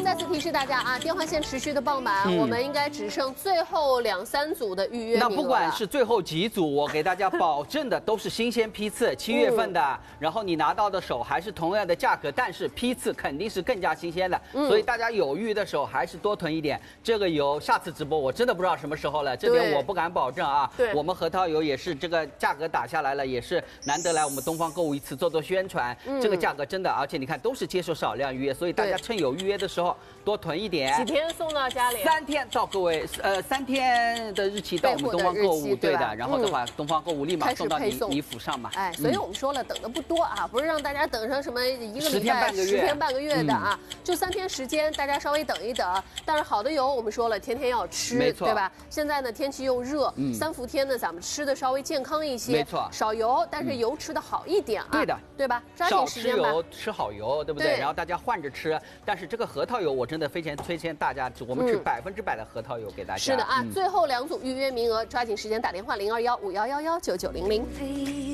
再次提示大家啊，电话线持续的爆满，我们应该只剩最后2、3组的预约名额了。 那不管是最后几组，我给大家保证的都是新鲜批次，7月份的，然后你拿到的手还是同样的价格，但是批次肯定是更加新鲜的，所以大家有余的手还是多囤一点。这个油下次直播我真的不知道什么时候了，这边我不敢保证啊。 对， 我们核桃油也是这个价格打下来了，也是难得来我们东方购物一次做宣传，这个价格真的，而且你看都是接受少量预约，所以大家趁有预约的时候多囤一点。 几天送到家里 ？3天到各位，3天的日期到我们东方购物，对的。然后的话，东方购物立马送到你府上嘛。 哎，所以我们说了，等的不多啊，不是让大家等上什么1个礼拜、10天半个月的啊，就3天时间，大家稍微等一等。但是好的油，我们说了，天天要吃， 没错， 对吧？现在呢，天气又热，3伏天呢，咱们吃的稍微健康一些， 没错， 少油，但是油吃的好一点啊， 对的， 对吧？抓紧时间吧。 少吃油，吃好油，对不对？然后大家换着吃。但是这个核桃油，我真的非常推荐大家，我们吃100%的核桃油给大家。 是的啊，最后2组预约名额，抓紧时间打电话0215119900。